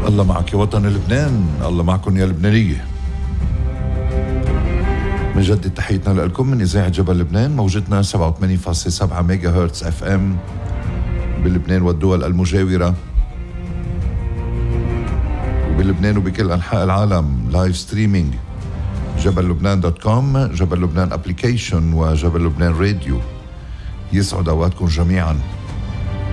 الله معك يا وطن لبنان، الله معكم يا لبنانية. بنجدد تحيتنا لكم من إذاعة جبل لبنان، موجتنا 87.7 ميجا هرتز اف ام بلبنان والدول المجاورة، وبلبنان وبكل أنحاء العالم لايف ستريمينج جبل لبنان .com، جبل لبنان ابليكيشن، وجبل لبنان راديو. يسعد أوقاتكم جميعا.